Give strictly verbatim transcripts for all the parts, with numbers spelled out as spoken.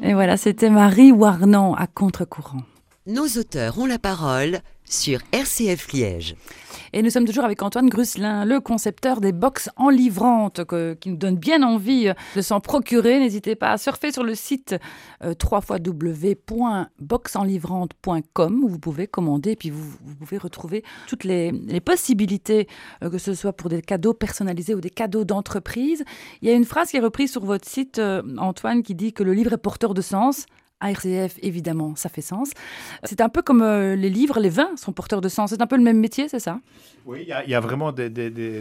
Et voilà, c'était Marie Warnan à contre-courant. Nos auteurs ont la parole sur R C F Liège. Et nous sommes toujours avec Antoine Grusselin, le concepteur des box enlivrantes, que, qui nous donne bien envie de s'en procurer. N'hésitez pas à surfer sur le site euh, w w w point box enlivrante point com où vous pouvez commander et puis vous, vous pouvez retrouver toutes les, les possibilités, euh, que ce soit pour des cadeaux personnalisés ou des cadeaux d'entreprise. Il y a une phrase qui est reprise sur votre site, euh, Antoine, qui dit que le livre est porteur de sens. À R C F, évidemment, ça fait sens. C'est un peu comme euh, les livres, les vins sont porteurs de sens. C'est un peu le même métier, c'est ça? Oui, il y, y a vraiment des, des, des,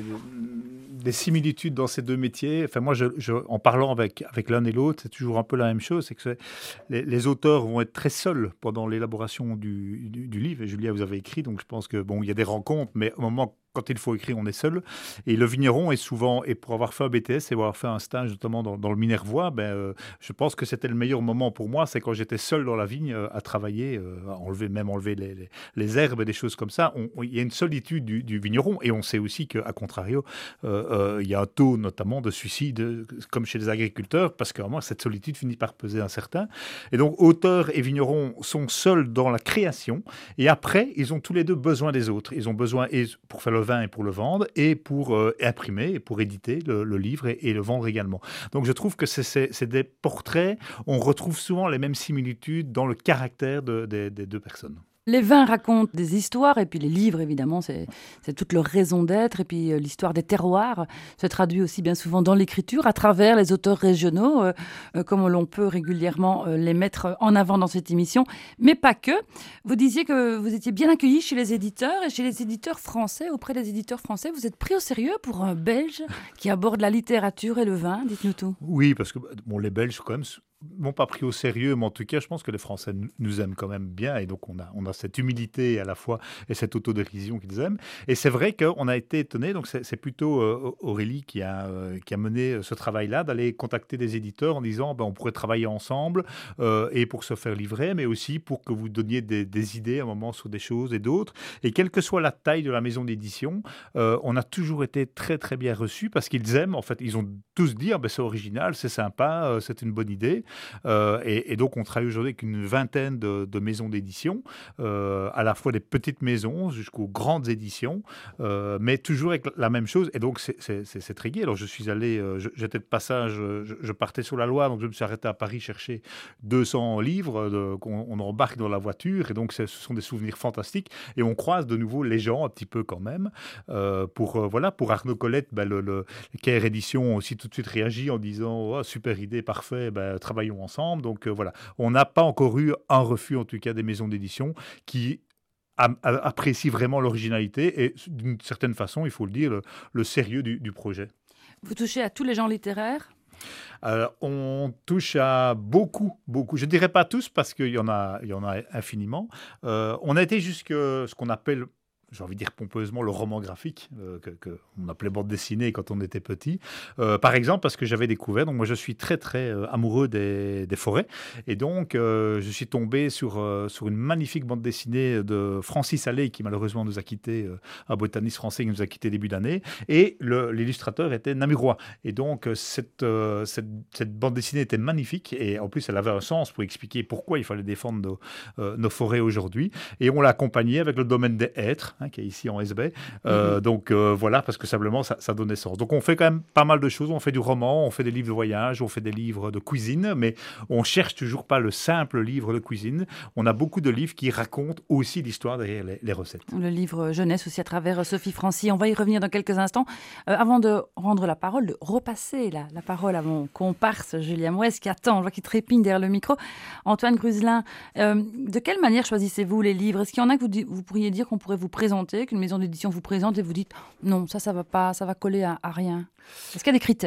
des similitudes dans ces deux métiers. Enfin, moi, je, je, en parlant avec, avec l'un et l'autre, c'est toujours un peu la même chose. C'est que c'est, les, les auteurs vont être très seuls pendant l'élaboration du, du, du livre. Et Julia, vous avez écrit, donc je pense que bon, il y a des rencontres, mais au moment quand il faut écrire, on est seul. Et le vigneron est souvent, et pour avoir fait un B T S et avoir fait un stage notamment dans, dans le Minervois, ben, euh, je pense que c'était le meilleur moment pour moi, c'est quand j'étais seul dans la vigne euh, à travailler, euh, à enlever, même enlever les, les, les herbes et des choses comme ça. Il y a une solitude du, du vigneron, et on sait aussi qu'à contrario, euh, euh, il y a un taux notamment de suicide, comme chez les agriculteurs, parce que vraiment, cette solitude finit par peser un certain. Et donc, auteurs et vignerons sont seuls dans la création, et après, ils ont tous les deux besoin des autres. Ils ont besoin, et pour faire le vin et pour le vendre, et pour euh, imprimer, et pour éditer le, le livre et, et le vendre également. Donc je trouve que c'est, c'est, c'est des portraits, on retrouve souvent les mêmes similitudes dans le caractère de, de, des deux personnes. Les vins racontent des histoires, et puis les livres, évidemment, c'est, c'est toute leur raison d'être. Et puis euh, l'histoire des terroirs se traduit aussi bien souvent dans l'écriture, à travers les auteurs régionaux, euh, euh, comme l'on peut régulièrement euh, les mettre en avant dans cette émission. Mais pas que. Vous disiez que vous étiez bien accueillis chez les éditeurs, et chez les éditeurs français, auprès des éditeurs français, vous êtes pris au sérieux pour un Belge qui aborde la littérature et le vin. Dites-nous tout. Oui, parce que bon, les Belges, quand même, m'ont pas pris au sérieux, mais en tout cas, je pense que les Français nous aiment quand même bien, et donc on a, on a cette humilité à la fois et cette autodérision qu'ils aiment. Et c'est vrai qu'on a été étonnés, donc c'est, c'est plutôt euh, Aurélie qui a, euh, qui a mené ce travail-là, d'aller contacter des éditeurs en disant ben, on pourrait travailler ensemble, euh, et pour se faire livrer, mais aussi pour que vous donniez des, des idées à un moment sur des choses et d'autres. Et quelle que soit la taille de la maison d'édition, euh, on a toujours été très très bien reçus, parce qu'ils aiment, en fait, ils ont tous dit ah, ben, c'est original, c'est sympa, euh, c'est une bonne idée. Euh, et, et donc, on travaille aujourd'hui avec une vingtaine de, de maisons d'édition, euh, à la fois des petites maisons jusqu'aux grandes éditions, euh, mais toujours avec la même chose. Et donc, c'est, c'est, c'est, c'est très gai. Alors, je suis allé, euh, je, j'étais de passage, je, je partais sur la Loire, donc je me suis arrêté à Paris chercher deux cents livres de, qu'on on embarque dans la voiture. Et donc, ce sont des souvenirs fantastiques. Et on croise de nouveau les gens, un petit peu quand même. Euh, pour, euh, voilà, pour Arnaud Colette, ben, le, le, le Caire Édition a aussi tout de suite réagi en disant oh, super idée, parfait, ben, travaillons ensemble. Donc euh, voilà, on n'a pas encore eu un refus, en tout cas, des maisons d'édition qui a, a, apprécient vraiment l'originalité et, d'une certaine façon, il faut le dire, le, le sérieux du, du projet. Vous touchez à tous les genres littéraires ? Euh, on touche à beaucoup, beaucoup. Je ne dirais pas tous, parce qu'il y en a, il y en a infiniment. Euh, on a été jusque ce qu'on appelle, j'ai envie de dire pompeusement, le roman graphique, euh, que, que on appelait bande dessinée quand on était petit. Euh, par exemple, parce que j'avais découvert, donc moi je suis très très euh, amoureux des, des forêts, et donc euh, je suis tombé sur, euh, sur une magnifique bande dessinée de Francis Allais, qui malheureusement nous a quittés, euh, un botaniste français qui nous a quittés début d'année, et le, l'illustrateur était Namurois. Et donc cette, euh, cette, cette bande dessinée était magnifique, et en plus elle avait un sens pour expliquer pourquoi il fallait défendre nos, euh, nos forêts aujourd'hui, et on l'a accompagné avec le domaine des hêtres, qui est ici en S B. Euh, mm-hmm. Donc euh, voilà, parce que simplement ça, ça donnait sens. Donc on fait quand même pas mal de choses. On fait du roman, on fait des livres de voyage, on fait des livres de cuisine, mais on cherche toujours pas le simple livre de cuisine. On a beaucoup de livres qui racontent aussi l'histoire derrière les, les recettes. Le livre jeunesse aussi à travers Sophie Francy. On va y revenir dans quelques instants. Euh, avant de rendre la parole, de repasser la, la parole à mon comparse Julien Mouès qui attend, on voit qu'il trépigne derrière le micro. Antoine Grusselin, euh, de quelle manière choisissez-vous les livres ? Est-ce qu'il y en a que vous, vous pourriez dire qu'on pourrait vous présenter, qu'une maison d'édition vous présente et vous dites non, ça, ça va pas, ça va coller à, à rien. Est-ce qu'il y a des critères ?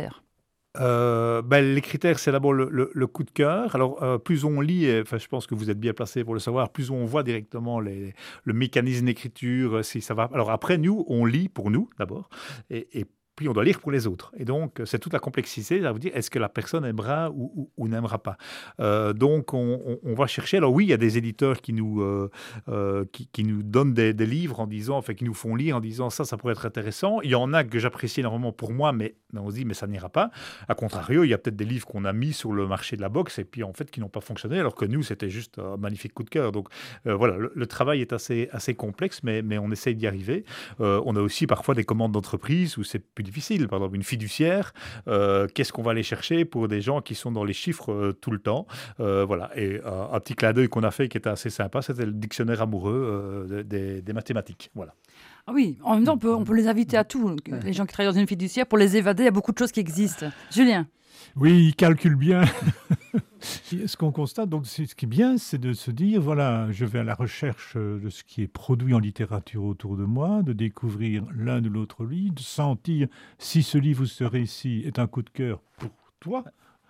Euh, ben, les critères, c'est d'abord le, le, le coup de cœur. Alors, euh, plus on lit, et, enfin, je pense que vous êtes bien placé pour le savoir, plus on voit directement les, le mécanisme d'écriture, si ça va. Alors après, nous, on lit pour nous, d'abord, et, et puis on doit lire pour les autres. Et donc, c'est toute la complexité, ça veut dire, est-ce que la personne aimera ou, ou, ou n'aimera pas. Euh, donc, on, on, on va chercher. Alors oui, il y a des éditeurs qui nous, euh, euh, qui, qui nous donnent des, des livres en disant, enfin, qui nous font lire en disant, ça, ça pourrait être intéressant. Il y en a que j'apprécie énormément pour moi, mais, mais on se dit, mais ça n'ira pas. A contrario, il y a peut-être des livres qu'on a mis sur le marché de la boxe et puis, en fait, qui n'ont pas fonctionné, alors que nous, c'était juste un magnifique coup de cœur. Donc, euh, voilà, le, le travail est assez, assez complexe, mais, mais on essaye d'y arriver. Euh, on a aussi parfois des commandes d'entreprise où c'est plus difficile. Par exemple, une fiduciaire, euh, qu'est-ce qu'on va aller chercher pour des gens qui sont dans les chiffres euh, tout le temps. Euh, voilà. Et euh, un petit clin d'œil qu'on a fait qui était assez sympa, c'était le dictionnaire amoureux euh, des, des mathématiques. Voilà. Ah oui, en même temps, on peut, on peut les inviter à tout. Les gens qui travaillent dans une fiduciaire, pour les évader, il y a beaucoup de choses qui existent. Julien. Oui, il calcule bien. Ce qu'on constate, donc, c'est, ce qui est bien, c'est de se dire, voilà, je vais à la recherche de ce qui est produit en littérature autour de moi, de découvrir l'un ou l'autre livre, de sentir si ce livre ou ce récit est un coup de cœur pour toi,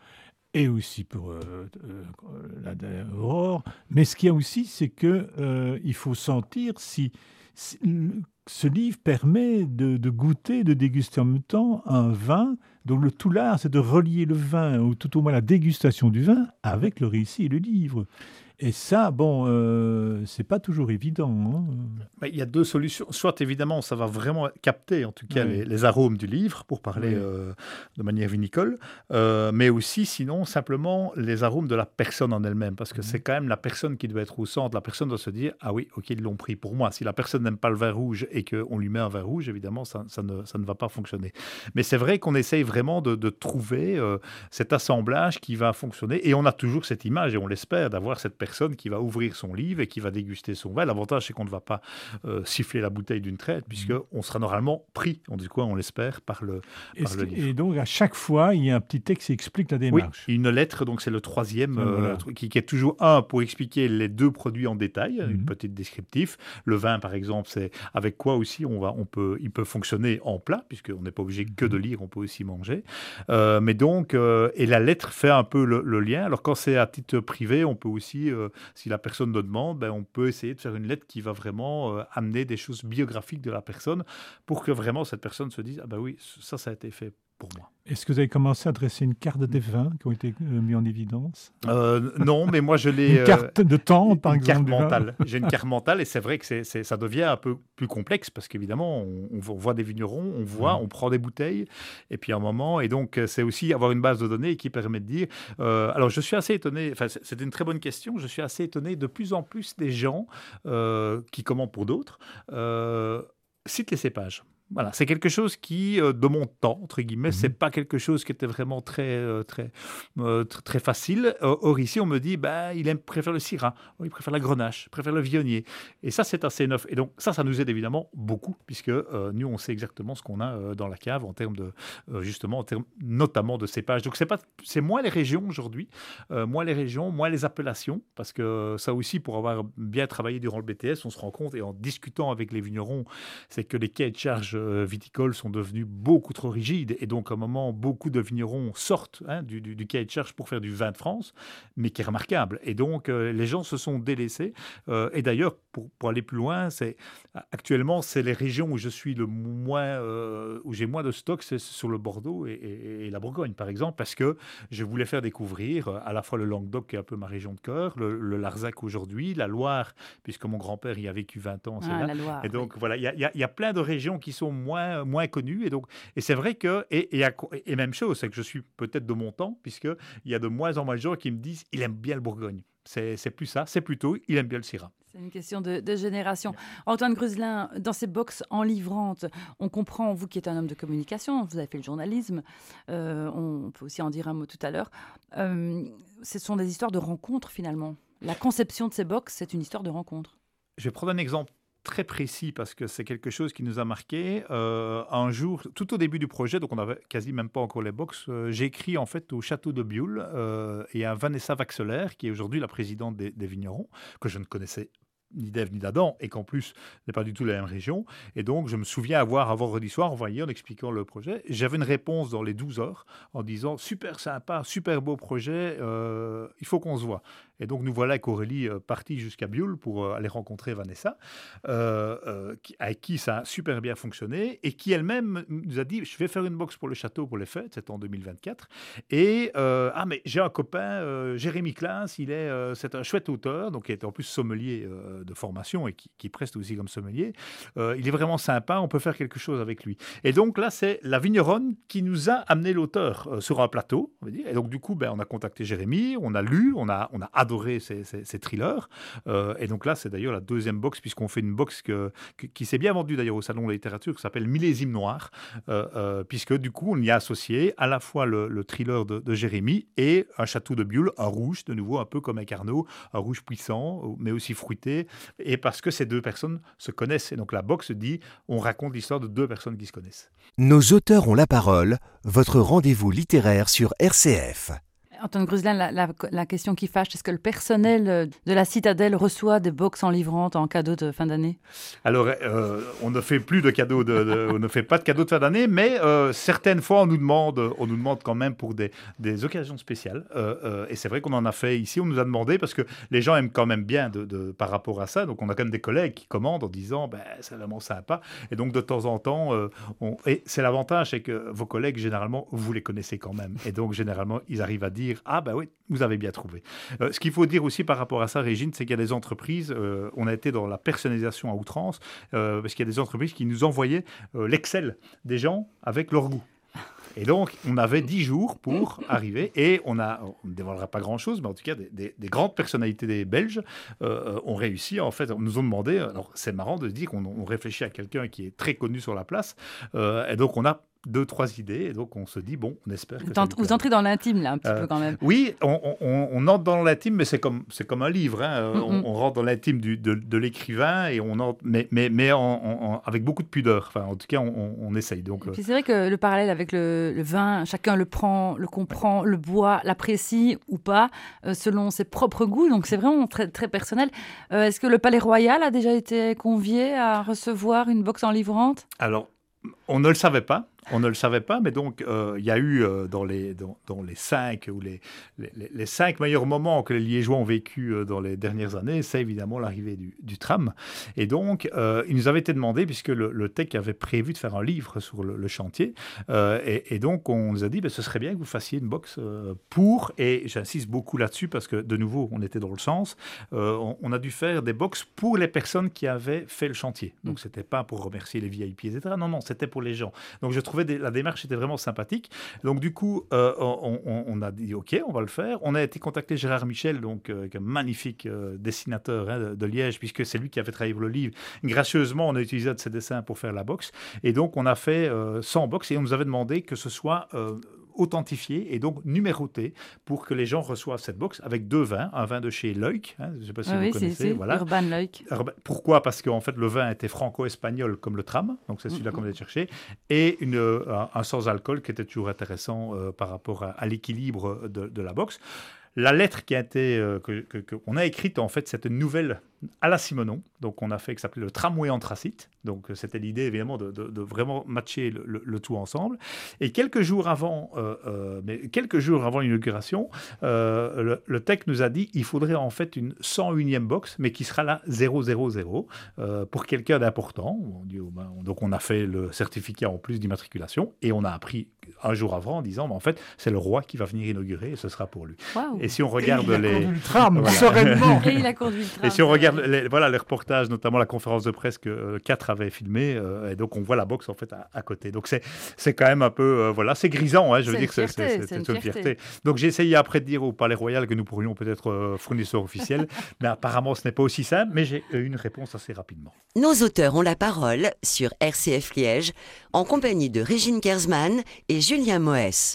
et aussi pour euh, euh, la Aurore. Mais ce qu'il y a aussi, c'est qu'il euh, faut sentir si, si ce livre permet de, de goûter, de déguster en même temps un vin. Donc le tout l'art, c'est de relier le vin, ou tout au moins la dégustation du vin, avec le récit et le livre. Et ça, bon, euh, c'est pas toujours évident. Hein. Il y a deux solutions. Soit, évidemment, ça va vraiment capter, en tout cas, Oui. les, les arômes du livre, pour parler Oui. euh, de manière vinicole, euh, mais aussi, sinon, simplement, les arômes de la personne en elle-même, parce que mmh. c'est quand même la personne qui doit être au centre. La personne doit se dire, ah oui, ok, ils l'ont pris pour moi. Si la personne n'aime pas le vin rouge et qu'on lui met un vin rouge, évidemment, ça, ça, ne, ça ne va pas fonctionner. Mais c'est vrai qu'on essaye vraiment de, de trouver euh, cet assemblage qui va fonctionner, et on a toujours cette image, et on l'espère, d'avoir cette personne qui va ouvrir son livre et qui va déguster son vin. L'avantage, c'est qu'on ne va pas euh, siffler la bouteille d'une traite, puisqu'on sera normalement pris, on dit quoi, on l'espère, par le, par le livre. Et donc, à chaque fois, il y a un petit texte qui explique la démarche. Oui, une lettre, donc c'est le troisième, ah, voilà. euh, qui, qui est toujours un pour expliquer les deux produits en détail, mm-hmm. une petite descriptif. Le vin, par exemple, c'est avec quoi aussi on va, on peut, il peut fonctionner en plat, puisqu'on n'est pas obligé que de lire, on peut aussi manger. Euh, mais donc, euh, et la lettre fait un peu le, le lien. Alors, quand c'est à titre privé, on peut aussi... Euh, si la personne le demande, ben, on peut essayer de faire une lettre qui va vraiment euh, amener des choses biographiques de la personne pour que vraiment cette personne se dise « Ah ben oui, ça, ça a été fait pour moi ». Est-ce que vous avez commencé à dresser une carte des vins qui ont été euh, mis en évidence ? euh, Non, mais moi je l'ai... Une carte de temps, par une exemple. Une carte mentale. J'ai une carte mentale et c'est vrai que c'est, c'est, ça devient un peu plus complexe parce qu'évidemment, on, on voit des vignerons, on voit, mmh. on prend des bouteilles et puis à un moment, et donc c'est aussi avoir une base de données qui permet de dire... Euh, alors je suis assez étonné, enfin c'est une très bonne question, je suis assez étonné de plus en plus des gens euh, qui commandent pour d'autres, euh, citent les cépages. Voilà, c'est quelque chose qui, euh, de mon temps, entre guillemets, mmh. c'est pas quelque chose qui était vraiment très, euh, très, euh, très, très facile. Or, ici, on me dit, bah, il aime, préfère le Syrah, oh, il préfère la Grenache, il préfère le Viognier. Et ça, c'est assez neuf. Et donc, ça, ça nous aide évidemment beaucoup, puisque euh, nous, on sait exactement ce qu'on a euh, dans la cave en termes de, euh, justement, en termes notamment de cépages. Donc, c'est pas, c'est moins les régions aujourd'hui, euh, moins les régions, moins les appellations, parce que ça aussi, pour avoir bien travaillé durant le B T S, on se rend compte, et en discutant avec les vignerons, c'est que les cahiers de charges viticoles sont devenus beaucoup trop rigides et donc à un moment beaucoup de vignerons sortent hein, du, du, du cahier de charge pour faire du vin de France, mais qui est remarquable et donc euh, les gens se sont délaissés euh, et d'ailleurs pour, pour aller plus loin, c'est actuellement c'est les régions où je suis le moins euh, où j'ai moins de stock, c'est sur le Bordeaux et, et, et la Bourgogne par exemple, parce que je voulais faire découvrir à la fois le Languedoc qui est un peu ma région de cœur, le, le Larzac aujourd'hui, la Loire puisque mon grand-père y a vécu vingt ans, c'est ah, là. La Loire, et donc oui. voilà, il y, y, y a plein de régions qui sont moins, moins connues. Et, donc, et c'est vrai que, et, et, et même chose, c'est que je suis peut-être de mon temps, puisqu'il y a de moins en moins de gens qui me disent il aime bien le Bourgogne. C'est, c'est plus ça, c'est plutôt il aime bien le Syrah. C'est une question de, de génération. Antoine Gruselin, dans ces box enivrantes, on comprend, vous qui êtes un homme de communication, vous avez fait le journalisme, euh, on peut aussi en dire un mot tout à l'heure, euh, ce sont des histoires de rencontres finalement. La conception de ces box, c'est une histoire de rencontre. Je vais prendre un exemple très précis parce que c'est quelque chose qui nous a marqué. Euh, un jour, tout au début du projet, donc on n'avait quasi même pas encore les box, euh, j'ai écrit en fait au château de Bioul euh, et à Vanessa Vaxelaire, qui est aujourd'hui la présidente des, des vignerons, que je ne connaissais ni d'Ève ni d'Adam, et qu'en plus, ce n'est pas du tout la même région. Et donc, je me souviens avoir, un vendredi soir, envoyé en expliquant le projet. J'avais une réponse dans les douze heures en disant « Super sympa, super beau projet, euh, il faut qu'on se voit ». Et donc, nous voilà avec Aurélie euh, partis jusqu'à Bulle pour euh, aller rencontrer Vanessa, euh, euh, qui, avec qui ça a super bien fonctionné, et qui elle-même nous a dit « Je vais faire une box pour le château pour les fêtes », c'était en deux mille vingt-quatre. Et euh, « Ah, mais j'ai un copain, euh, Jérémy Claes, il est, euh, c'est un chouette auteur, donc il est en plus sommelier euh, de formation et qui, qui preste aussi comme sommelier. Euh, il est vraiment sympa, on peut faire quelque chose avec lui. » Et donc là, c'est la vigneronne qui nous a amené l'auteur euh, sur un plateau, on va dire. Et donc du coup, ben, on a contacté Jérémy, on a lu, on a, on a adoré ces, ces, ces thrillers. Euh, et donc là, c'est d'ailleurs la deuxième box, puisqu'on fait une box que, que, qui s'est bien vendue d'ailleurs au Salon de la littérature, qui s'appelle Millésime Noir, euh, euh, puisque du coup, on y a associé à la fois le, le thriller de, de Jérémy et un château de Bulle, un rouge, de nouveau un peu comme avec Arnaud, un rouge puissant, mais aussi fruité, et parce que ces deux personnes se connaissent. Et donc la box dit, on raconte l'histoire de deux personnes qui se connaissent. Nos auteurs ont la parole, votre rendez-vous littéraire sur R C F. Antoine Gruselin, la, la, la question qui fâche, est-ce que le personnel de la Citadelle reçoit des box enivrantes en cadeau de fin d'année? Alors, euh, on ne fait plus de cadeaux, de, de, on ne fait pas de cadeaux de fin d'année, mais euh, certaines fois, on nous demande, on nous demande quand même pour des, des occasions spéciales. Euh, euh, et c'est vrai qu'on en a fait ici, on nous a demandé, parce que les gens aiment quand même bien de, de, par rapport à ça. Donc, on a quand même des collègues qui commandent en disant, ben, c'est vraiment sympa. Et donc, de temps en temps, euh, on... et c'est l'avantage, c'est que vos collègues, généralement, vous les connaissez quand même. Et donc, généralement, ils arrivent à dire, ah ben oui, vous avez bien trouvé. Euh, ce qu'il faut dire aussi par rapport à ça, Régine, c'est qu'il y a des entreprises, euh, on a été dans la personnalisation à outrance, euh, parce qu'il y a des entreprises qui nous envoyaient euh, l'Excel des gens avec leur goût. Et donc, on avait dix jours pour arriver, et on a, on ne dévoilera pas grand-chose, mais en tout cas, des, des, des grandes personnalités des Belges euh, ont réussi. En fait, nous ont demandé, alors c'est marrant de se dire qu'on on réfléchit à quelqu'un qui est très connu sur la place, euh, et donc on a deux, trois idées, et donc on se dit, bon, on espère que... Vous, vous entrez dans l'intime, là, un petit euh, peu, quand même. Oui, on, on, on entre dans l'intime, mais c'est comme, c'est comme un livre. Hein. Mm-hmm. on, on rentre dans l'intime du, de, de l'écrivain, et on entre, mais, mais, mais en, en, avec beaucoup de pudeur. Enfin, en tout cas, on, on essaye. Donc, euh... c'est vrai que le parallèle avec le, le vin, chacun le prend, le comprend, le boit, l'apprécie ou pas, euh, selon ses propres goûts. Donc, c'est vraiment très, très personnel. Euh, est-ce que le Palais Royal a déjà été convié à recevoir une box enivrante? Alors, on ne le savait pas. On ne le savait pas, mais donc il euh, y a eu euh, dans, les, dans, dans les cinq ou les, les, les cinq meilleurs moments que les Liégeois ont vécu euh, dans les dernières années, c'est évidemment l'arrivée du, du tram. Et donc, euh, il nous avait été demandé, puisque le, le T E C avait prévu de faire un livre sur le, le chantier, euh, et, et donc on nous a dit, ben, ce serait bien que vous fassiez une box euh, pour, et j'insiste beaucoup là-dessus, parce que de nouveau, on était dans le sens, euh, on, on a dû faire des box pour les personnes qui avaient fait le chantier. Donc, ce n'était pas pour remercier les V I P, et cetera. Non, non, c'était pour les gens. Donc, je trouvais Des, la démarche était vraiment sympathique. Donc, du coup, euh, on, on, on a dit OK, on va le faire. On a été contacté Gérard Michel, donc, euh, un magnifique euh, dessinateur hein, de, de Liège, puisque c'est lui qui avait travaillé pour le livre. Gracieusement, on a utilisé de ses dessins pour faire la box. Et donc, on a fait euh, cent box et on nous avait demandé que ce soit euh, authentifié et donc numéroté pour que les gens reçoivent cette box avec deux vins, un vin de chez Leuk, hein, je ne sais pas si oui, vous oui, connaissez. C'est, c'est voilà. Urban Leuk. Pourquoi? Parce qu'en fait, le vin était franco-espagnol comme le tram, donc c'est celui-là mm-hmm. qu'on a cherché, et une, un, un sans-alcool qui était toujours intéressant euh, par rapport à, à l'équilibre de, de la box. La lettre qui a été, euh, que, que, que, qu'on a écrite, en fait, c'était une nouvelle à la Simonon, donc on a fait, qui s'appelait le tramway anthracite, donc c'était l'idée évidemment de, de, de vraiment matcher le, le, le tout ensemble. Et quelques jours avant, euh, euh, mais quelques jours avant l'inauguration, euh, le, le T E C nous a dit il faudrait en fait une cent unième box, mais qui sera là zéro zéro zéro euh, pour quelqu'un d'important. On dit, oh ben, donc on a fait le certificat en plus d'immatriculation et on a appris un jour avant en disant, ben, en fait, c'est le roi qui va venir inaugurer et ce sera pour lui. Wow. Et si on regarde et les... Il a conduit le tram, voilà. sereinement. Et il a conduit le tram. Et si on regarde les, voilà, les reportages, notamment la conférence de presse que euh, quatre avait filmé, euh, et donc on voit la box en fait à, à côté. Donc c'est, c'est quand même un peu, euh, voilà, c'est grisant, hein, je veux c'est dire que fierté, c'est, c'est, c'est, c'est une une fierté. fierté. Donc j'ai essayé après de dire au Palais Royal que nous pourrions peut-être euh, fournisseur officiel, mais apparemment ce n'est pas aussi simple, mais j'ai eu une réponse assez rapidement. Nos auteurs ont la parole sur R C F Liège, en compagnie de Régine Kersman et Julien Moès.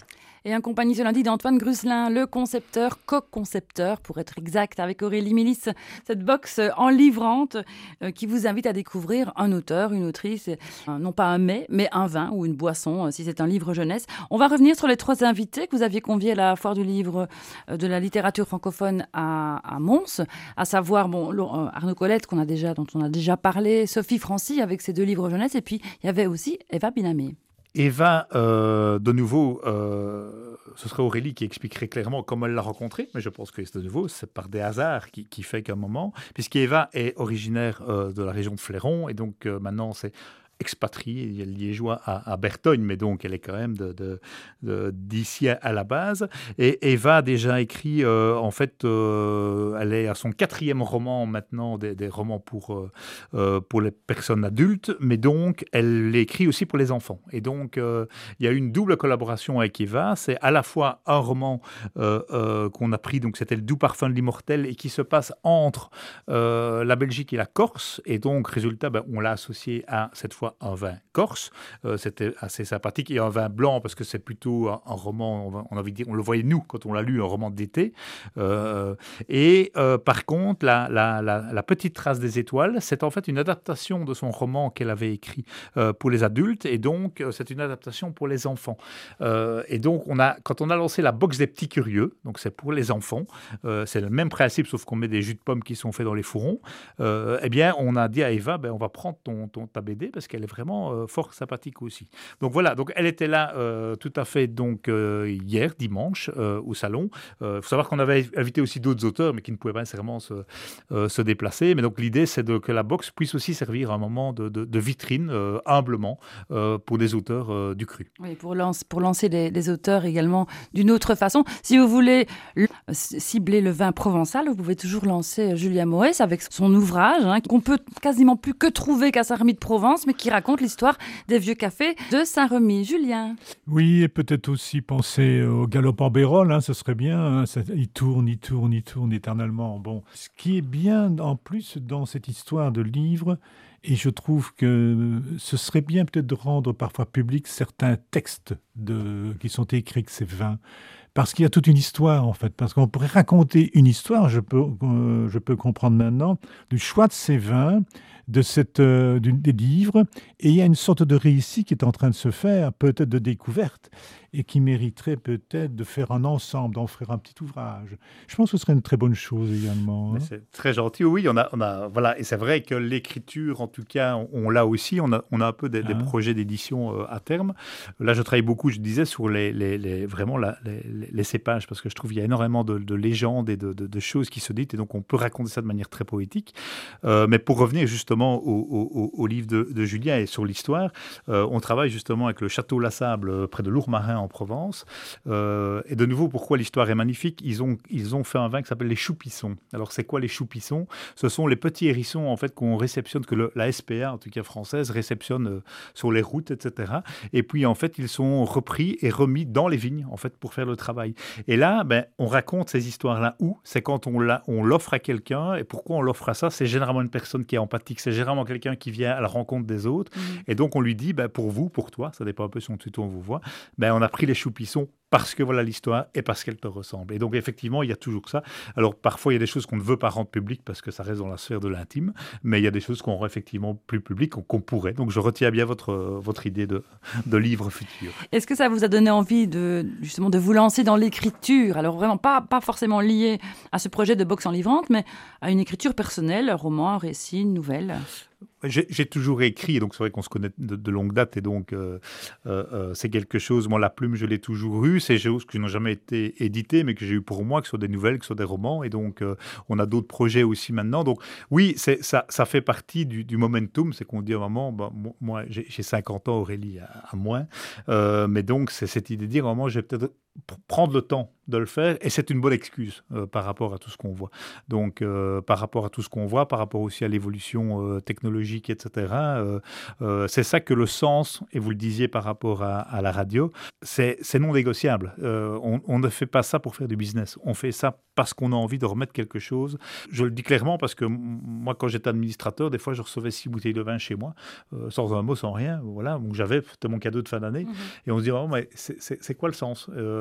Et en compagnie ce lundi d'Antoine Gruslin, le concepteur, co-concepteur, pour être exact, avec Aurélie Mélis, cette box enlivrante euh, qui vous invite à découvrir un auteur, une autrice, euh, non pas un mets, mais un vin ou une boisson, euh, si c'est un livre jeunesse. On va revenir sur les trois invités que vous aviez conviés à la foire du livre euh, de la littérature francophone à, à Mons, à savoir bon, euh, Arnaud Colette, qu'on a déjà, dont on a déjà parlé, Sophie Francy avec ses deux livres jeunesse, et puis il y avait aussi Eva Binamé. Eva, euh, de nouveau, euh, ce serait Aurélie qui expliquerait clairement comment elle l'a rencontrée, mais je pense que de nouveau, c'est par des hasards qui, qui fait qu'à un moment, puisqu'Eva est originaire euh, de la région de Fléron, et donc euh, maintenant c'est expatriée, elle est liégeoise à, à Bertogne, mais donc elle est quand même de, de, de, d'ici à, à la base. Et Eva a déjà écrit, euh, en fait, euh, elle est à son quatrième roman maintenant, des, des romans pour, euh, pour les personnes adultes, mais donc elle écrit aussi pour les enfants. Et donc euh, il y a eu une double collaboration avec Eva, c'est à la fois un roman euh, euh, qu'on a pris, donc c'était Le doux parfum de l'immortel, et qui se passe entre euh, la Belgique et la Corse, et donc résultat, ben, on l'a associé à cette fois un vin corse, euh, c'était assez sympathique, et un vin blanc parce que c'est plutôt un, un roman, on, va, on a envie de dire, on le voyait nous quand on l'a lu, un roman d'été. Euh, et euh, par contre, la, la, la, la petite trace des étoiles, c'est en fait une adaptation de son roman qu'elle avait écrit euh, pour les adultes, et donc euh, c'est une adaptation pour les enfants. Euh, et donc on a, quand on a lancé la box des petits curieux, donc c'est pour les enfants, euh, c'est le même principe sauf qu'on met des jus de pommes qui sont faits dans les fourrons. Euh, eh bien, on a dit à Eva, ben, on va prendre ton, ton ta B D parce qu'elle est vraiment euh, fort sympathique aussi. Donc voilà, donc elle était là euh, tout à fait donc euh, hier dimanche euh, au salon. Il euh, faut savoir qu'on avait invité aussi d'autres auteurs, mais qui ne pouvaient pas nécessairement se, euh, se déplacer. Mais donc l'idée, c'est de, que la box puisse aussi servir à un moment de, de, de vitrine euh, humblement euh, pour des auteurs euh, du cru. Oui, pour, lance, pour lancer les, les auteurs également d'une autre façon. Si vous voulez le, cibler le vin provençal, vous pouvez toujours lancer Julia Moès avec son ouvrage hein, qu'on peut quasiment plus que trouver qu'à Saint-Remy de Provence, mais qui raconte l'histoire des vieux cafés de Saint-Remy. Julien. Oui, et peut-être aussi penser au galop en Bérol, hein, ce serait bien. Hein, ça, il tourne, il tourne, il tourne éternellement. Bon, ce qui est bien en plus dans cette histoire de livre, et je trouve que ce serait bien peut-être de rendre parfois public certains textes de, qui sont écrits avec ces vins. Parce qu'il y a toute une histoire, en fait. Parce qu'on pourrait raconter une histoire, je peux, euh, je peux comprendre maintenant, du choix de ces vins, de cette, euh, du, des livres. Et il y a une sorte de récit qui est en train de se faire, peut-être de découverte, et qui mériterait peut-être de faire un ensemble, d'en faire un petit ouvrage. Je pense que ce serait une très bonne chose également. Hein. C'est très gentil, oui. On a, on a, voilà, et c'est vrai que l'écriture, en tout cas, on, on l'a aussi. On a, on a un peu des, ah. des projets d'édition euh, à terme. Là, je travaille beaucoup, je disais, sur les, les, les, vraiment la, les, les cépages, parce que je trouve qu'il y a énormément de, de légendes et de, de, de choses qui se disent, et donc on peut raconter ça de manière très poétique. Euh, mais pour revenir justement au, au, au livre de, de Julien et sur l'histoire, euh, on travaille justement avec le Château La Sable près de Lourmarin en Provence. Euh, et de nouveau, pourquoi l'histoire est magnifique, ils ont, ils ont fait un vin qui s'appelle les choupissons. Alors, c'est quoi les choupissons? Ce sont les petits hérissons en fait, qu'on réceptionne, que le, la S P A, en tout cas française, réceptionne euh, sur les routes, et cetera. Et puis, en fait, ils sont repris et remis dans les vignes, en fait, pour faire le travail. Et là, ben, on raconte ces histoires-là où? C'est quand on, l'a, on l'offre à quelqu'un. Et pourquoi on l'offre à ça? C'est généralement une personne qui est empathique. C'est généralement quelqu'un qui vient à la rencontre des autres. Mmh. Et donc, on lui dit, ben, pour vous, pour toi, ça dépend un peu si on tuto, on vous voit, ben, on a pris les choupissons parce que voilà l'histoire et parce qu'elle te ressemble. Et donc, effectivement, il y a toujours ça. Alors, parfois, il y a des choses qu'on ne veut pas rendre publiques parce que ça reste dans la sphère de l'intime, mais il y a des choses qu'on rend effectivement plus publiques, qu'on pourrait. Donc, je retiens bien votre, votre idée de, de livre futur. Est-ce que ça vous a donné envie de, justement, de vous lancer dans l'écriture? Alors, vraiment, pas, pas forcément lié à ce projet de box enlivrante, mais à une écriture personnelle, un roman, un récit, une nouvelle? J'ai, j'ai toujours écrit, donc c'est vrai qu'on se connaît de, de longue date, et donc euh, euh, c'est quelque chose, moi la plume je l'ai toujours eue, c'est des choses qui n'ont jamais été éditées, mais que j'ai eu pour moi, que ce soit des nouvelles, que ce soit des romans, et donc euh, on a d'autres projets aussi maintenant, donc oui, c'est, ça, ça fait partie du, du momentum, c'est qu'on dit à un moment, bah, moi j'ai, j'ai cinquante ans, Aurélie à, à moins, euh, mais donc c'est cette idée de dire à un moment, je vais peut-être prendre le temps de le faire, et c'est une bonne excuse euh, par rapport à tout ce qu'on voit. Donc, euh, par rapport à tout ce qu'on voit, par rapport aussi à l'évolution euh, technologique, et cetera, euh, euh, c'est ça que le sens, et vous le disiez par rapport à, à la radio, c'est, c'est non négociable. Euh, on, on ne fait pas ça pour faire du business. On fait ça parce qu'on a envie de remettre quelque chose. Je le dis clairement parce que moi, quand j'étais administrateur, des fois, je recevais six bouteilles de vin chez moi, euh, sans un mot, sans rien. Voilà, donc j'avais, c'était mon cadeau de fin d'année. Mmh. Et on se dit, oh, mais c'est, c'est, c'est quoi le sens? euh,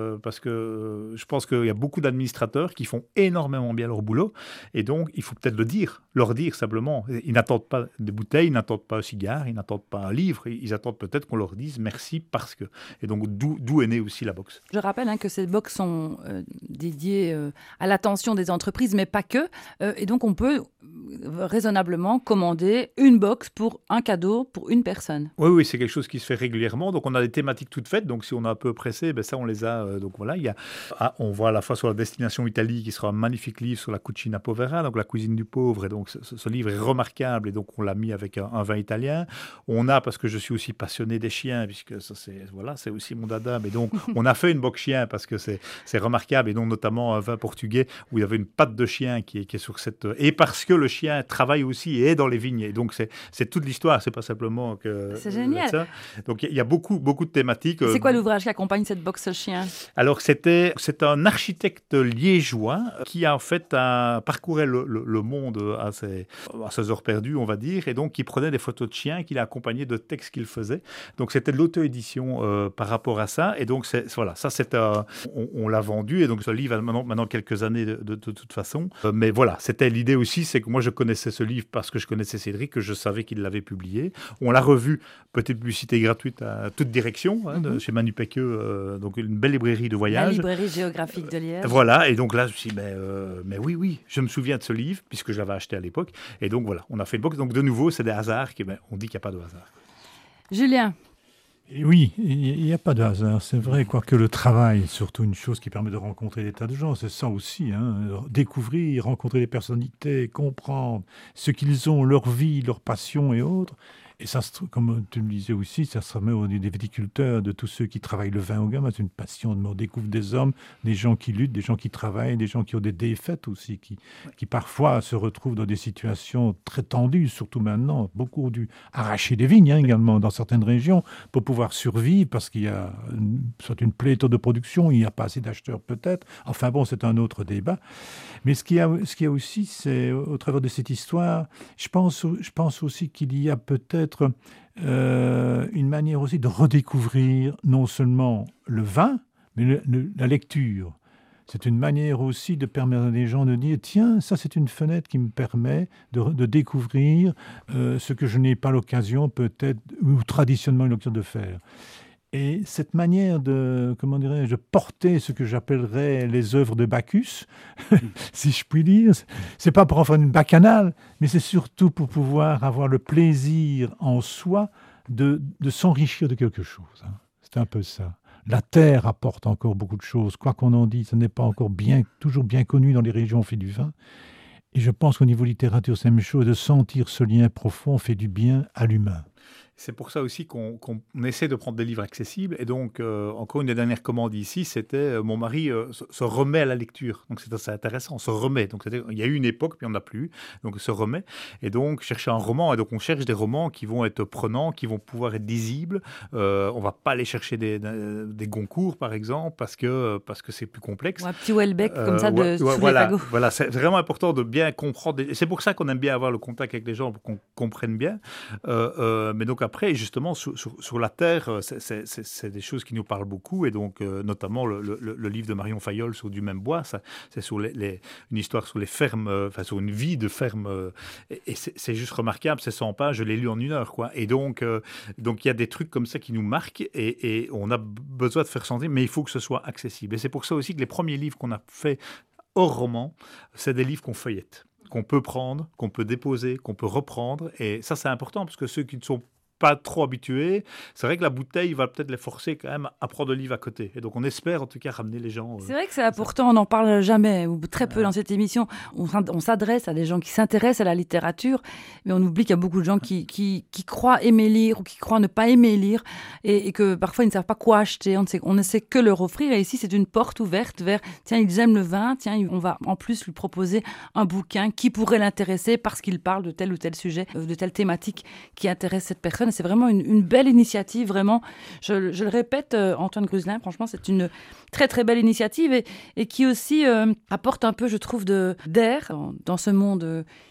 euh, parce que je pense qu'il y a beaucoup d'administrateurs qui font énormément bien leur boulot. Et donc, il faut peut-être le dire, leur dire simplement. Ils n'attendent pas des bouteilles, ils n'attendent pas un cigare, ils n'attendent pas un livre. Ils attendent peut-être qu'on leur dise merci parce que. Et donc, d'où, d'où est née aussi la box. Je rappelle hein, que ces box sont euh, dédiées euh, à l'attention des entreprises, mais pas que. Euh, et donc, on peut euh, raisonnablement commander une box pour un cadeau pour une personne. Oui, oui, c'est quelque chose qui se fait régulièrement. Donc, on a des thématiques toutes faites. Donc, si on est un peu pressé, ben ça, on les a. Euh, donc, voilà, il y a, ah, on voit à la fois sur la destination Italie, qui sera un magnifique livre sur la cucina povera, donc la cuisine du pauvre. Et donc, ce, ce livre est remarquable. Et donc, on l'a mis avec un, un vin italien. On a, parce que je suis aussi passionné des chiens, puisque ça, c'est, voilà, c'est aussi mon dada. Mais donc, on a fait une box chien parce que c'est, c'est remarquable. Et donc, notamment un vin portugais où il y avait une patte de chien qui est, qui est sur cette. Et parce que le chien travaille aussi et est dans les vignes. Et donc, c'est, c'est toute l'histoire. C'est pas simplement que. C'est génial. Ça. Donc, il y a beaucoup, beaucoup de thématiques. C'est quoi l'ouvrage qui accompagne cette box chien? Alors, c'était, c'est un architecte liégeois qui a en fait a parcouru le, le, le monde à ses, à ses heures perdues, on va dire, et donc qui prenait des photos de chiens qu'il a accompagné de textes qu'il faisait. Donc, c'était de l'auto-édition euh, par rapport à ça. Et donc, c'est, voilà, ça, c'est, euh, on, on l'a vendu. Et donc, ce livre a maintenant, maintenant quelques années de, de, de toute façon. Euh, mais voilà, c'était l'idée aussi, c'est que moi, je connaissais ce livre parce que je connaissais Cédric, que je savais qu'il l'avait publié. On l'a revu, petite publicité gratuite à toute direction, hein, de, mm-hmm. chez Manu Pecqueux, euh, donc une belle librairie de voyage. La librairie géographique de Liège. Euh, voilà, et donc là, je me suis dit, mais, euh, mais oui, oui, je me souviens de ce livre, puisque je l'avais acheté à l'époque. Et donc voilà, on a fait une box. Donc de nouveau, c'est des hasards, qui, ben, on dit qu'il n'y a pas de hasard. Julien. Et oui, il n'y a pas de hasard, c'est vrai, quoique le travail est surtout une chose qui permet de rencontrer des tas de gens, c'est ça aussi, hein, découvrir, rencontrer des personnalités, comprendre ce qu'ils ont, leur vie, leur passion et autres. Et ça, comme tu me disais aussi, ça se remet au des viticulteurs, de tous ceux qui travaillent le vin au gamme. C'est une passion. On découvre des hommes, des gens qui luttent, des gens qui travaillent, des gens qui ont des défaites aussi, qui, qui parfois se retrouvent dans des situations très tendues, surtout maintenant. Beaucoup ont dû arracher des vignes hein, également dans certaines régions pour pouvoir survivre parce qu'il y a une, soit une pléthore de production, il n'y a pas assez d'acheteurs peut-être. Enfin bon, c'est un autre débat. Mais ce qu'il y a, ce qu'il y a aussi, c'est au travers de cette histoire, je pense, je pense aussi qu'il y a peut-être Euh, une manière aussi de redécouvrir non seulement le vin, mais le, le, la lecture. C'est une manière aussi de permettre à des gens de dire « Tiens, ça c'est une fenêtre qui me permet de, de découvrir euh, ce que je n'ai pas l'occasion peut-être, ou traditionnellement une l'occasion de faire ». Et cette manière de, comment dirais-je, de porter ce que j'appellerais les œuvres de Bacchus, si je puis dire, c'est pas pour en faire une bacchanale, mais c'est surtout pour pouvoir avoir le plaisir en soi de, de s'enrichir de quelque chose. Hein. C'est un peu ça. La terre apporte encore beaucoup de choses. Quoi qu'on en dise, ce n'est pas encore bien, toujours bien connu dans les régions où on fait du vin. Et je pense qu'au niveau littérature, c'est la même chose. De sentir ce lien profond fait du bien à l'humain. C'est pour ça aussi qu'on, qu'on essaie de prendre des livres accessibles. Et donc, euh, encore une des dernières commandes ici, c'était euh, mon mari euh, se, se remet à la lecture. Donc, c'est assez intéressant, on se remet. Donc, il y a eu une époque, puis on n'a plus. Donc, se remet. Et donc, chercher un roman. Et donc, on cherche des romans qui vont être prenants, qui vont pouvoir être lisibles. Euh, on ne va pas aller chercher des, des, des Goncourt, par exemple, parce que, parce que c'est plus complexe. Ou un petit Houellebecq, euh, comme ça, de ouais, ouais, sous voilà, les fagots. Voilà, c'est vraiment important de bien comprendre. Et c'est pour ça qu'on aime bien avoir le contact avec les gens, pour qu'on comprenne bien. Euh, euh, mais donc, après, justement, sur, sur, sur la terre, c'est, c'est, c'est, c'est des choses qui nous parlent beaucoup, et donc euh, notamment le, le, le livre de Marion Fayolle sur Du même bois, ça, c'est sur les, les, une histoire sur les fermes, euh, enfin sur une vie de ferme, euh, et, et c'est, c'est juste remarquable, c'est cent pages, je l'ai lu en une heure, quoi. Et donc, euh, donc il y a des trucs comme ça qui nous marquent, et, et on a besoin de faire sentir, mais il faut que ce soit accessible. Et c'est pour ça aussi que les premiers livres qu'on a fait hors roman, c'est des livres qu'on feuillette, qu'on peut prendre, qu'on peut déposer, qu'on peut reprendre, et ça c'est important, parce que ceux qui ne sont pas trop habitués, c'est vrai que la bouteille va peut-être les forcer quand même à prendre le livre à côté. Et donc on espère en tout cas ramener les gens. Euh, c'est vrai que c'est important, on n'en parle jamais ou très peu dans cette émission. On, on s'adresse à des gens qui s'intéressent à la littérature, mais on oublie qu'il y a beaucoup de gens qui, qui, qui croient aimer lire ou qui croient ne pas aimer lire et, et que parfois ils ne savent pas quoi acheter. On ne sait, on ne sait que leur offrir. Et ici c'est une porte ouverte vers tiens, ils aiment le vin, tiens, on va en plus lui proposer un bouquin qui pourrait l'intéresser parce qu'il parle de tel ou tel sujet, de telle thématique qui intéresse cette personne. C'est vraiment une, une belle initiative, vraiment. Je, je le répète, euh, Antoine Gruselin, franchement, c'est une très, très belle initiative et, et qui aussi euh, apporte un peu, je trouve, de, d'air dans, dans ce monde euh,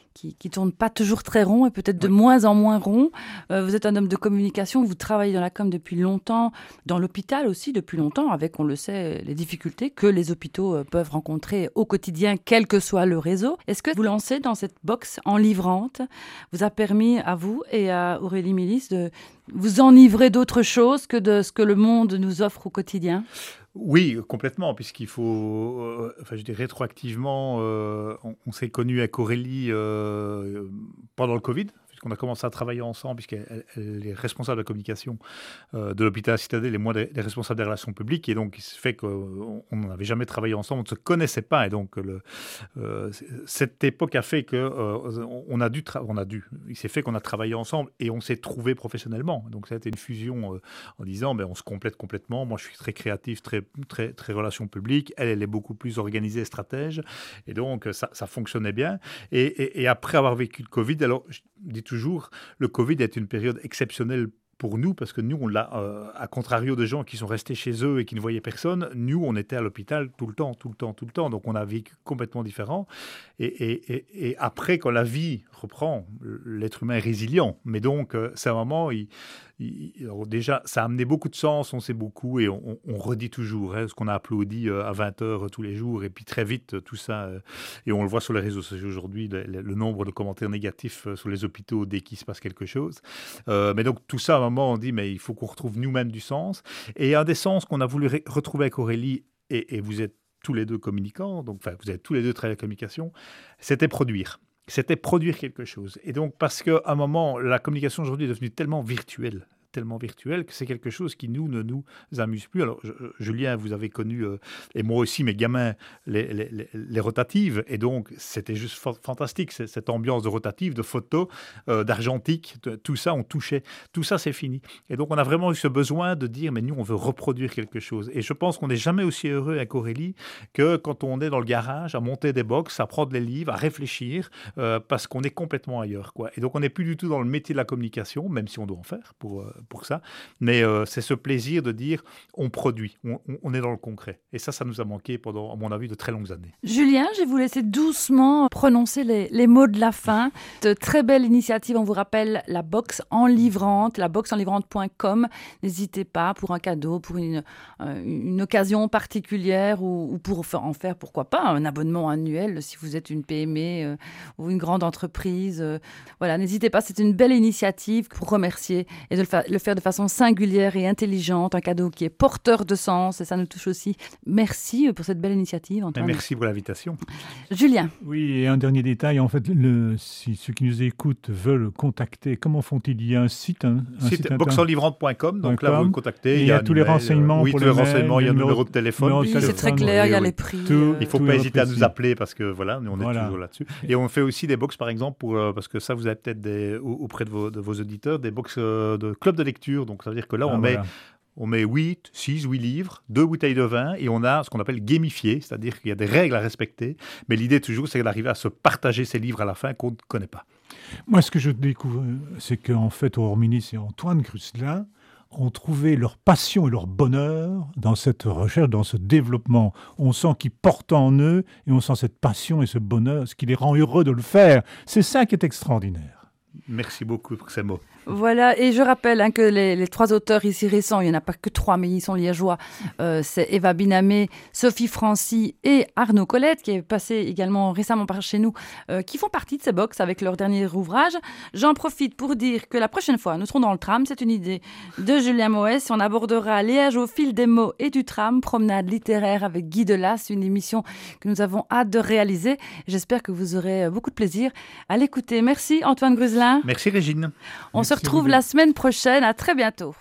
qui qui tourne pas toujours très rond et peut-être de oui. moins en moins rond. Euh, vous êtes un homme de communication, vous travaillez dans la com depuis longtemps, dans l'hôpital aussi depuis longtemps, avec, on le sait, les difficultés que les hôpitaux euh, peuvent rencontrer au quotidien, quel que soit le réseau. Est-ce que vous lancez dans cette box enivrante vous a permis à vous et à Aurélie Milis de vous enivrer d'autre chose que de ce que le monde nous offre au quotidien ? Oui, complètement, puisqu'il faut, euh, enfin je dis rétroactivement, euh, on, on s'est connus avec Aurélie euh, pendant le Covid, puisqu'on a commencé à travailler ensemble, puisqu'elle elle est responsable de la communication euh, de l'hôpital Citadelle et moi des, des responsables des relations publiques, et donc il se fait qu'on n'avait jamais travaillé ensemble, on ne se connaissait pas, et donc le, euh, cette époque a fait que euh, on a dû, tra- on a dû, il s'est fait qu'on a travaillé ensemble et on s'est trouvé professionnellement, donc ça a été une fusion euh, en disant, ben, on se complète complètement, moi je suis très créatif, très Très, très relations publiques, elle, elle est beaucoup plus organisée et stratège, et donc ça, ça fonctionnait bien. Et, et, et après avoir vécu le Covid, alors je dis toujours, le Covid est une période exceptionnelle pour nous, parce que nous, on l'a, euh, à contrario de gens qui sont restés chez eux et qui ne voyaient personne, nous, on était à l'hôpital tout le temps, tout le temps, tout le temps, donc on a vécu complètement différent. Et, et, et, et après, quand la vie reprend, l'être humain est résilient, mais donc, euh, c'est un moment, il, il, alors déjà, ça a amené beaucoup de sens, on sait beaucoup, et on, on redit toujours hein, ce qu'on a applaudi euh, à vingt heures tous les jours, et puis très vite, tout ça, euh, et on le voit sur les réseaux sociaux aujourd'hui, le, le nombre de commentaires négatifs euh, sur les hôpitaux dès qu'il se passe quelque chose. Euh, mais donc, tout ça, à un moment, on dit, mais il faut qu'on retrouve nous-mêmes du sens. Et un des sens qu'on a voulu ré- retrouver avec Aurélie, et, et vous êtes tous les deux communicants, donc enfin, vous avez tous les deux travaillé à la communication, c'était produire. C'était produire quelque chose. Et donc, parce qu'à un moment, la communication aujourd'hui est devenue tellement virtuelle, tellement virtuelle, que c'est quelque chose qui, nous, ne nous amuse plus. Alors, je, Julien, vous avez connu, euh, et moi aussi, mes gamins, les, les, les, les rotatives, et donc, c'était juste fa- fantastique, c'est, cette ambiance de rotative, de photos, euh, d'argentique, de, tout ça, on touchait. Tout ça, c'est fini. Et donc, on a vraiment eu ce besoin de dire, mais nous, on veut reproduire quelque chose. Et je pense qu'on n'est jamais aussi heureux avec Aurélie que quand on est dans le garage, à monter des box, à prendre les livres, à réfléchir, euh, parce qu'on est complètement ailleurs, quoi. Et donc, on n'est plus du tout dans le métier de la communication, même si on doit en faire pour... Euh, pour ça, mais euh, c'est ce plaisir de dire on produit, on, on est dans le concret. Et ça, ça nous a manqué pendant, à mon avis, de très longues années. Julien, je vais vous laisser doucement prononcer les, les mots de la fin. De très belle initiative, on vous rappelle la box enivrante, la box enivrante point com. N'hésitez pas pour un cadeau, pour une, euh, une occasion particulière ou, ou pour en faire, pourquoi pas, un abonnement annuel si vous êtes une P M E euh, ou une grande entreprise. Euh, voilà, n'hésitez pas, c'est une belle initiative pour remercier et de le faire le faire de façon singulière et intelligente, un cadeau qui est porteur de sens, et ça nous touche aussi. Merci pour cette belle initiative, Antoine. Merci pour l'invitation. Julien. Oui, et un dernier détail, en fait, le, si ceux qui nous écoutent veulent contacter, comment font-ils ? Il y a un site, un, un site, site box enivrante point com, donc là vous le contactez. Il y a, il y a tous les mail, renseignements. Oui, pour tous les le renseignements, mail, il y a le numéro, numéro de téléphone. Oui, c'est très clair, il y a les prix. Tout, euh... Il ne faut tout pas hésiter à nous possible. appeler parce que voilà, nous on est voilà. toujours là-dessus. Et on fait aussi des box, par exemple, pour, euh, parce que ça vous avez peut-être des, auprès de vos, de vos auditeurs, des box euh, de club de lecture. Donc ça veut dire que là, Ah, on met... voilà. On met huit, six, huit livres, deux bouteilles de vin et on a ce qu'on appelle gamifié, c'est-à-dire qu'il y a des règles à respecter. Mais l'idée toujours, c'est d'arriver à se partager ces livres à la fin qu'on ne connaît pas. Moi, ce que je découvre, c'est qu'en fait, Aurore Milis et Antoine Grusselin ont trouvé leur passion et leur bonheur dans cette recherche, dans ce développement. On sent qu'ils portent en eux et on sent cette passion et ce bonheur, ce qui les rend heureux de le faire. C'est ça qui est extraordinaire. Merci beaucoup pour ces mots. Voilà, et je rappelle hein, que les, les trois auteurs ici récents, il n'y en a pas que trois, mais ils sont liégeois. Euh, c'est Eva Binamé, Sophie Francy et Arnaud Colette, qui est passé également récemment par chez nous, euh, qui font partie de ces box avec leur dernier ouvrage. J'en profite pour dire que la prochaine fois, nous serons dans le tram. C'est une idée de Julien Moès. On abordera Liège au fil des mots et du tram, promenade littéraire avec Guy Delas, une émission que nous avons hâte de réaliser. J'espère que vous aurez beaucoup de plaisir à l'écouter. Merci Antoine Grusselin. Merci Régine. On se retrouve la semaine prochaine. À très bientôt.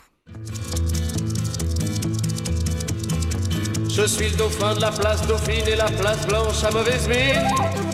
Je suis le dauphin de la place Dauphine et la place Blanche à mauvaise mine.